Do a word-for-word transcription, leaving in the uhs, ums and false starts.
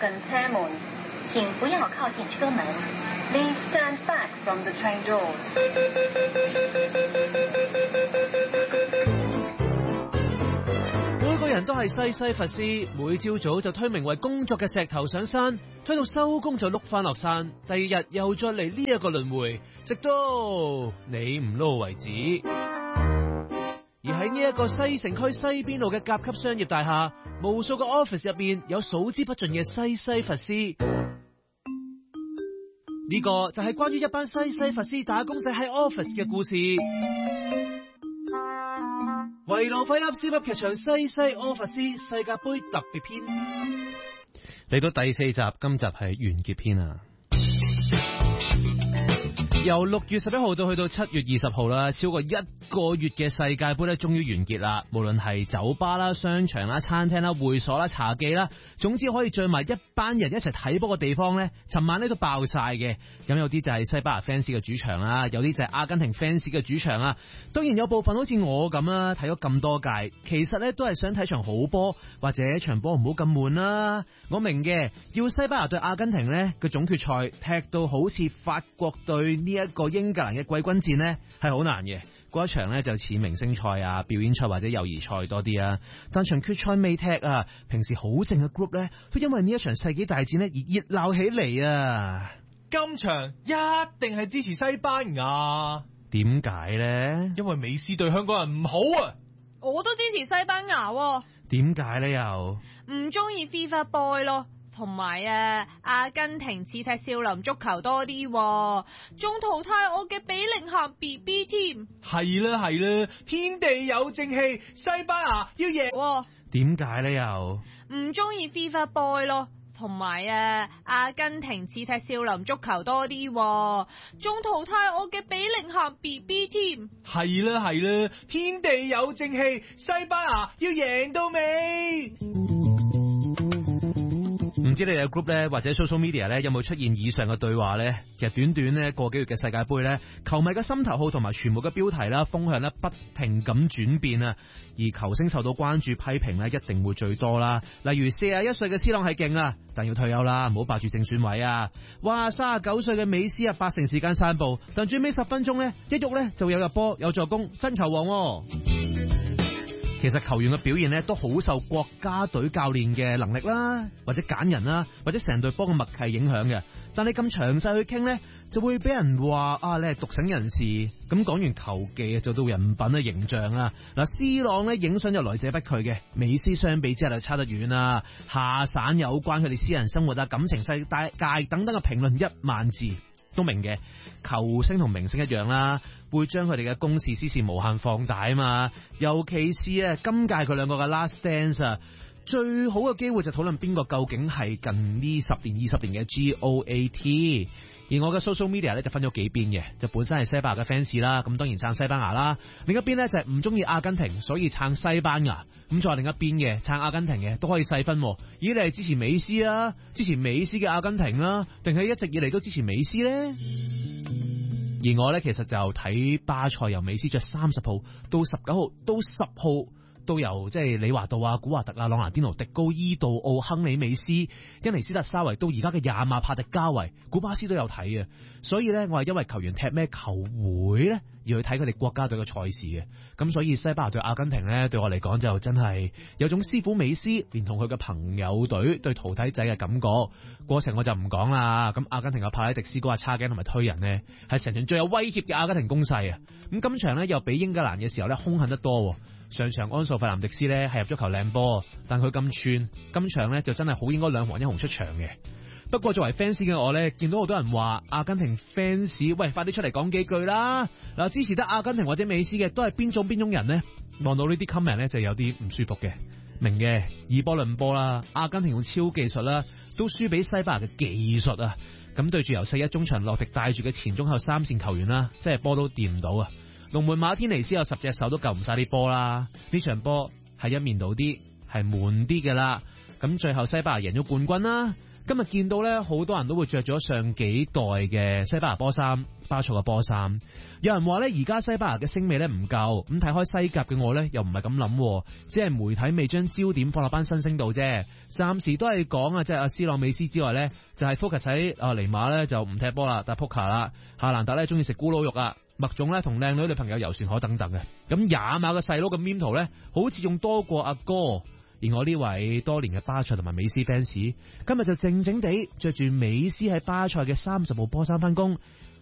近車門，請不要靠近車門。Please stand back from the train doors. 每個人都係西西弗斯，每朝早就推名為工作嘅石頭上山，推到收工就碌翻落山，第二日又再嚟呢一個輪迴，直到你唔撈為止。而喺呢一個西城區西邊路嘅甲級商業大廈，無數個 office 入邊有數之不盡嘅西西弗斯。呢個就係關於一班西西弗斯打工仔喺 office 嘅故事。維羅費納斯北劇場西西 office 世界盃特別篇嚟到第四集，今集係完結篇啊！由六月十一號到去到七月二十號啦，超過一個月嘅世界盃咧，終於完結啦。無論係酒吧啦、商場啦、餐廳啦、會所啦、茶記啦，總之可以聚埋一班人一齊睇波嘅地方咧，尋晚咧都爆晒嘅。咁有啲就係西班牙 fans 嘅主場啦，有啲就係阿根廷 fans 嘅主場啊。當然有部分好似我咁啦，睇咗咁多屆，其實咧都係想睇場好波，或者場波唔好咁悶啦。我明嘅，要西班牙對阿根廷咧嘅總決賽踢到好似法國對呢一個英格蘭嘅季軍戰呢係好難嘅，嗰一場呢就似明星賽啊、表演賽或者友誼賽多啲啊。但場決賽未踢啊，平時好靜嘅 group 呢都因為呢一場世紀大戰呢而熱鬧起嚟啊！ 今場一定係支持西班牙， 點解呢？ 因為美斯對香港人唔好啊！ 我都支持西班牙喎。 點解呢？又唔中意 FIFA Boy 咯。同埋啊，阿根廷似踢少林足球多啲，仲淘汰我嘅比寧咸 B B 添。 係啦係啦，天地有正氣，西班牙要贏。 點解呢？又唔中意 FIFA Boy 咯，同埋啊，阿根廷似踢少林足球多啲，仲淘汰我嘅比寧咸 B B 添。 係啦係啦，天地有正氣，西班牙要贏到尾。 唔知你哋 group 咧或者 social media 咧有冇出現以上嘅對話咧？其實短短咧個幾月嘅世界盃咧，球迷嘅心頭好同埋全部嘅標題啦、風向咧不停咁轉變啊！而球星受到關注批評咧，一定會最多啦。例如四十一歲嘅 C 朗係勁啊，但要退休啦，唔好霸住正選位啊！哇，三十九歲嘅美斯啊，八成時間散步，但最尾十分鐘咧一喐咧就有入波有助攻，真球王喎！其實球員嘅表現咧都好受國家隊教練嘅能力啦，或者揀人啦，或者成隊波嘅默契影響嘅。但你咁詳細去傾咧，就會俾人話啊，你係獨醒人士。咁講完球技就到人品嘅形象啊。嗱 ，C 朗咧影相就來者不拒嘅，美斯相比之下就差得遠啦。下散有關佢哋私人生活啊、感情世界等等嘅評論一萬字。都明嘅，球星同明星一樣啦，會將佢哋嘅公事私事無限放大啊嘛。尤其是啊，今屆佢兩個嘅 Last Dance 啊，最好嘅機會就討論邊個究竟係近呢十年、二十年嘅 G O A T。而我嘅 social media 咧就分咗幾邊嘅，就本身係西班牙嘅 fans 啦，咁當然撐西班牙啦。另一邊咧就係唔中意阿根廷，所以撐西班牙。咁再另一邊嘅撐阿根廷嘅都可以細分。咦，你係支持美斯啊？支持美斯嘅阿根廷啦，定係一直以嚟都支持美斯咧？而我咧其實就睇巴塞由美斯着三十號到十九號到十號。都由即係李華道啊、古華特啊、朗拿甸奴、迪高伊杜奧、亨利美斯、恩尼斯特沙維到而家嘅亞馬帕迪加維、古巴斯都有睇嘅。所以咧，我係因為球員踢咩球會咧而去睇佢哋國家隊嘅賽事嘅。咁所以西班牙對阿根廷咧，對我嚟講就真係有種師傅美斯連同佢嘅朋友隊對徒弟仔嘅感覺。過程我就唔講啦。咁阿根廷嘅帕拉迪斯嗰下叉頸同埋推人呢，係成場最有威脅嘅阿根廷攻勢啊。咁今場咧又比英格蘭嘅時候咧兇狠得多。上場安素費南迪斯咧係入咗球靚波，但佢咁串，今場咧就真係好應該兩黃一紅出場嘅。不過作為 fans 嘅我咧，見到好多人話阿根廷 fans， 喂，快啲出嚟講幾句啦！嗱，支持得阿根廷或者美斯嘅都係邊種邊種人呢？望到呢啲 comment 咧就有啲唔舒服嘅。明嘅，以波論波啦，阿根廷用超技術啦，都輸俾西班牙嘅技術啊！咁對住由四一中場洛迪帶住嘅前中後三線球員啦，即係波都掂唔到啊！龍門馬天尼斯有十隻手都救唔晒啲波啦，呢場波係一面倒啲，係悶啲嘅啦。咁最後西班牙贏咗冠軍啦。 今日見到咧，好多人都會着咗上幾代嘅西班牙波衫，巴塞嘅波衫。有人話咧，而家西班牙嘅聲味咧唔夠，咁睇開西甲嘅我咧又唔係咁諗，只係媒體未將焦點放落班新星度啫。暫時都係講啊，即係阿斯朗美斯之外咧，就係 focus 喺啊尼馬咧就唔踢波啦，打撲克啦。夏蘭特咧中意食咕嚕肉啊，麥總咧同靚女女朋友遊船河等等嘅。咁也馬嘅細佬嘅 meme 圖咧，好似仲多過阿哥。而我呢位多年嘅巴塞同埋美斯 fans，今日就靜靜地着住美斯喺巴塞嘅三十號波衫翻工。